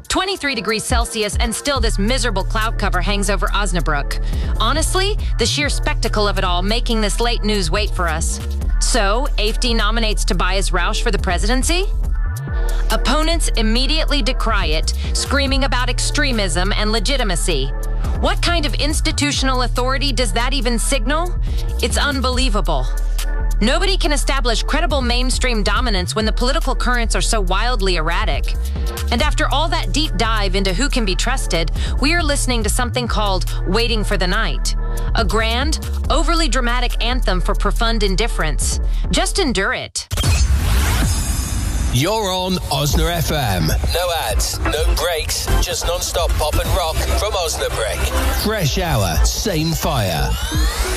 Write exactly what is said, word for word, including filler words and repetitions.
twenty-three degrees Celsius, and still this miserable cloud cover hangs over Osnabrück. Honestly, the sheer spectacle of it all making this late news wait for us. So, A F D nominates Tobias Rausch for the presidency? Opponents immediately decry it, screaming about extremism and legitimacy. What kind of institutional authority does that even signal? It's unbelievable. Nobody can establish credible mainstream dominance when the political currents are so wildly erratic. And after all that deep dive into who can be trusted, we are listening to something called Waiting for the Night. A grand, overly dramatic anthem for profund indifference. Just endure it. You're on Osna F M. No ads, no breaks, just non-stop pop and rock from Osnabrück. Fresh hour, same fire.